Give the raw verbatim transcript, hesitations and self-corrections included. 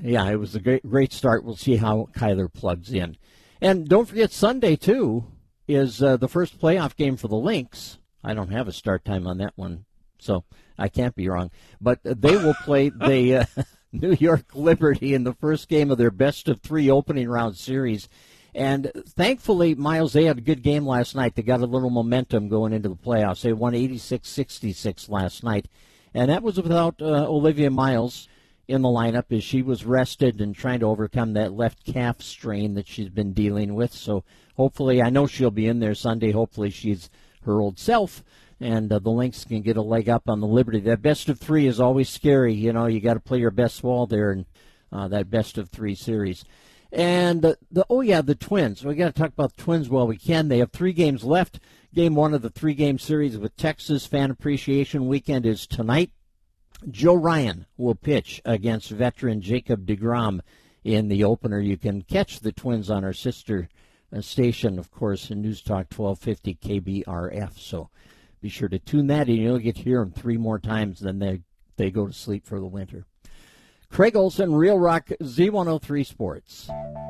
yeah, it was a great, great start. We'll see how Kyler plugs in. And don't forget, Sunday, too, is uh, the first playoff game for the Lynx. I don't have a start time on that one, so I can't be wrong. But they will play the uh, New York Liberty in the first game of their best-of-three opening round series. And thankfully, Miles, they had a good game last night. They got a little momentum going into the playoffs. They won eighty-six sixty-six last night. And that was without uh, Olivia Miles in the lineup, as she was rested and trying to overcome that left calf strain that she's been dealing with. So hopefully, I know she'll be in there Sunday. Hopefully she's her old self, and uh, the Lynx can get a leg up on the Liberty. That best of three is always scary. You know, you got to play your best ball there in uh, that best of three series. And the, the oh, yeah, the Twins. We got to talk about the Twins while we can. They have three games left. Game one of the three-game series with Texas Fan Appreciation Weekend is tonight. Joe Ryan will pitch against veteran Jacob deGrom in the opener. You can catch the Twins on our sister station, of course, in News Talk twelve fifty K B R F. So be sure to tune that in. You'll get to hear them three more times, then they, they go to sleep for the winter. Craig Olson, Real Rock Z one oh three Sports.